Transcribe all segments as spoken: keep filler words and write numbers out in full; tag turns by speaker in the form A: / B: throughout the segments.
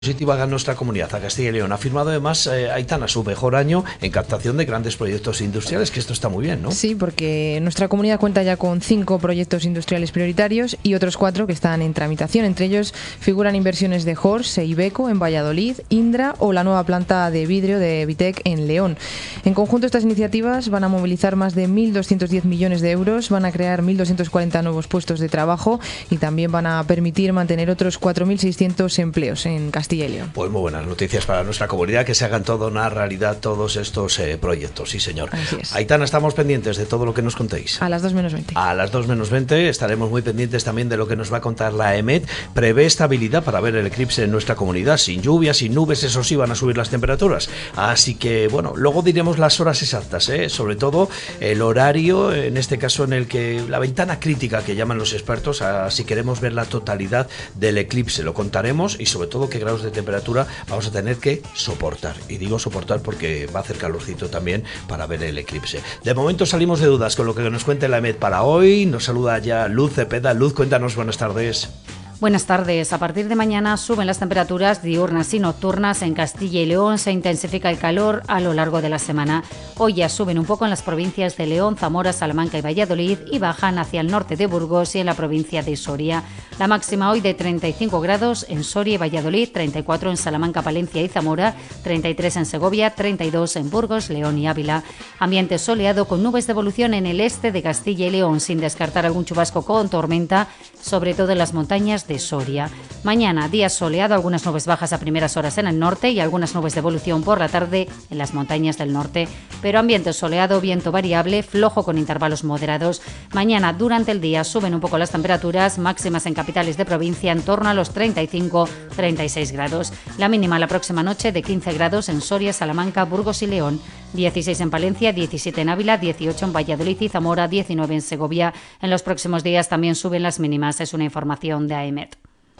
A: Positiva a nuestra comunidad, a Castilla y León. Ha firmado además eh, Aitana su mejor año en captación de grandes proyectos industriales, que esto está muy bien, ¿no?
B: Sí, porque nuestra comunidad cuenta ya con cinco proyectos industriales prioritarios y otros cuatro que están en tramitación. Entre ellos figuran inversiones de Horse e Iveco en Valladolid, Indra o la nueva planta de vidrio de Vitec en León. En conjunto, estas iniciativas van a movilizar más de mil doscientos diez millones de euros, van a crear mil doscientos cuarenta nuevos puestos de trabajo y también van a permitir mantener otros cuatro mil seiscientos empleos en Castilla.
A: Pues muy buenas noticias para nuestra comunidad, que se hagan toda una realidad todos estos eh, proyectos, sí señor.
B: Así es.
A: Aitana, estamos pendientes de todo lo que nos contéis.
B: A las dos menos veinte.
A: A las dos menos veinte estaremos muy pendientes también de lo que nos va a contar la EMET. Prevé estabilidad para ver el eclipse en nuestra comunidad, sin lluvia, sin nubes, eso sí, van a subir las temperaturas. Así que, bueno, luego diremos las horas exactas, ¿eh? Sobre todo el horario, en este caso en el que la ventana crítica que llaman los expertos, a, si queremos ver la totalidad del eclipse, lo contaremos y sobre todo qué grados de temperatura vamos a tener que soportar. Y digo soportar porque va a hacer calorcito también para ver el eclipse. De momento salimos de dudas con lo que nos cuente la EMET para hoy. Nos saluda ya Luz Cepeda. Luz, cuéntanos, buenas tardes.
C: Buenas tardes. A partir de mañana suben las temperaturas diurnas y nocturnas en Castilla y León. Se intensifica el calor a lo largo de la semana. Hoy ya suben un poco en las provincias de León, Zamora, Salamanca y Valladolid y bajan hacia el norte de Burgos y en la provincia de Soria. La máxima hoy de treinta y cinco grados en Soria y Valladolid, treinta y cuatro en Salamanca, Palencia y Zamora, treinta y tres en Segovia, treinta y dos en Burgos, León y Ávila. Ambiente soleado con nubes de evolución en el este de Castilla y León, sin descartar algún chubasco con tormenta, sobre todo en las montañas de Soria. Mañana, día soleado, algunas nubes bajas a primeras horas en el norte y algunas nubes de evolución por la tarde en las montañas del norte. Pero ambiente soleado, viento variable, flojo con intervalos moderados. Mañana, durante el día, suben un poco las temperaturas, máximas en capitales de provincia en torno a los treinta y cinco a treinta y seis grados. La mínima la próxima noche de quince grados en Soria, Salamanca, Burgos y León, dieciséis en Palencia, diecisiete en Ávila, dieciocho en Valladolid y Zamora, diecinueve en Segovia. En los próximos días también suben las mínimas, es una información de AEMET.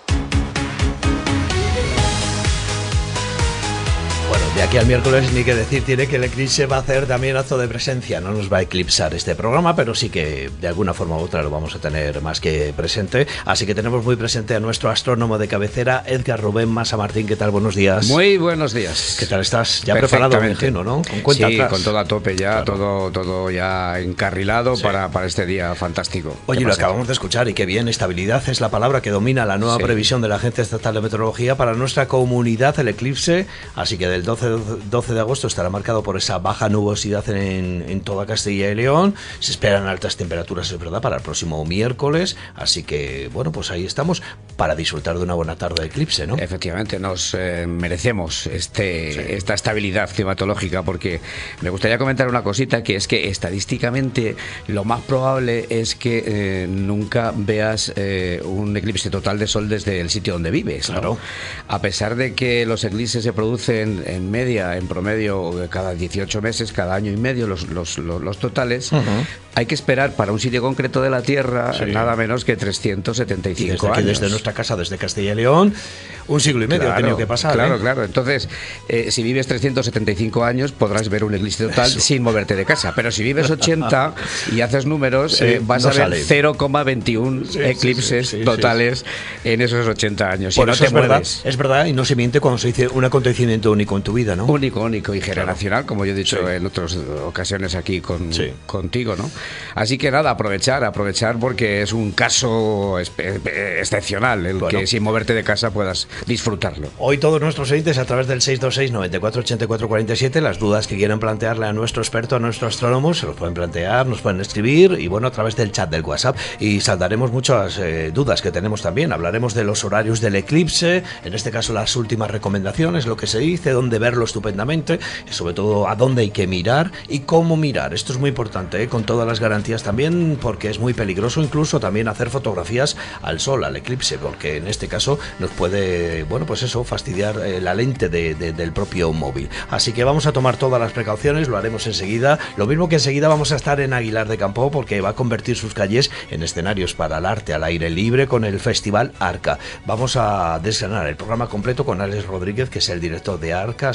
A: Bueno, de aquí al miércoles ni que decir tiene que el eclipse va a hacer también acto de presencia. No nos va a eclipsar este programa, pero sí que de alguna forma u otra lo vamos a tener más que presente. Así que tenemos muy presente a nuestro astrónomo de cabecera, Edgar Rubén Masa Martín. ¿Qué tal? Buenos días.
D: Muy buenos días.
A: ¿Qué tal estás? Ya preparado, me imagino, ¿no?
D: Con cuenta sí, atrás. Con todo a tope ya,
A: claro. todo,
D: todo ya encarrilado sí. para, para este día fantástico.
A: Oye, lo acabamos de escuchar y qué bien, estabilidad es la palabra que domina la nueva sí. previsión de la Agencia Estatal de Meteorología para nuestra comunidad, el eclipse. Así que del doce de agosto estará marcado por esa baja nubosidad en, en toda Castilla y León. Se esperan altas temperaturas, es verdad, para el próximo miércoles. Así que, bueno, pues ahí estamos para disfrutar de una buena tarde de eclipse, ¿no?
D: Efectivamente, nos eh, merecemos este, sí. esta estabilidad climatológica, porque me gustaría comentar una cosita, que es que estadísticamente lo más probable es que eh, nunca veas eh, un eclipse total de sol desde el sitio donde vives, ¿no?
A: Claro.
D: A pesar de que los eclipses se producen en media, en promedio, cada dieciocho meses, cada año y medio, los, los, los, los totales, uh-huh. hay que esperar para un sitio concreto de la Tierra sí. nada menos que trescientos setenta y cinco
A: y desde
D: años.
A: Aquí, desde nuestra casa, desde Castilla y León, un siglo y medio
D: claro,
A: ha tenido que pasar.
D: Claro,
A: ¿eh?
D: claro. Entonces, eh, si vives trescientos setenta y cinco años, podrás ver un eclipse total Eso. sin moverte de casa. Pero si vives ochenta y haces números, sí, eh, vas no a ver sale. cero coma veintiuno sí, eclipses sí, sí, sí, totales sí. en esos ochenta años.
A: Por
D: si
A: eso
D: no te
A: es
D: mueves.
A: verdad, es verdad, y no se miente cuando se dice un acontecimiento único en tu vida, ¿no?
D: Único, único y generacional, claro. como yo he dicho sí. en otras ocasiones aquí con, sí. contigo, ¿no? Así que nada, aprovechar, aprovechar porque es un caso excepcional el bueno. que sin moverte de casa puedas disfrutarlo.
A: Hoy todos nuestros oyentes a través del seis dos seis, noventa y cuatro, ochenta y cuatro, cuarenta y siete, las dudas que quieran plantearle a nuestro experto, a nuestro astrónomo, se los pueden plantear, nos pueden escribir y bueno, a través del chat del WhatsApp, y saldaremos muchas eh, dudas que tenemos también. Hablaremos de los horarios del eclipse, en este caso las últimas recomendaciones, lo que se dice, dónde verlo estupendamente, y sobre todo a dónde hay que mirar y cómo mirar. Esto es muy importante, ¿eh? Con todas las garantías también, porque es muy peligroso incluso también hacer fotografías al sol, al eclipse, porque en este caso nos puede, bueno, pues eso, fastidiar eh, la lente de, de, del propio móvil. Así que vamos a tomar todas las precauciones, lo haremos enseguida. Lo mismo que enseguida vamos a estar en Aguilar de Campo, porque va a convertir sus calles en escenarios para el arte al aire libre con el Festival Arca. Vamos a desgranar el programa completo con Alex Rodríguez, que es el director de Arca, así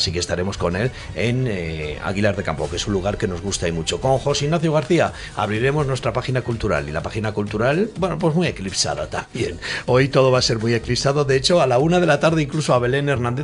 A: así que estaremos con él en eh, Aguilar de Campo, que es un lugar que nos gusta y mucho. Con José Ignacio García abriremos nuestra página cultural, y la página cultural, bueno, pues muy eclipsada también. Hoy todo va a ser muy eclipsado, de hecho a la una de la tarde incluso a Belén Hernández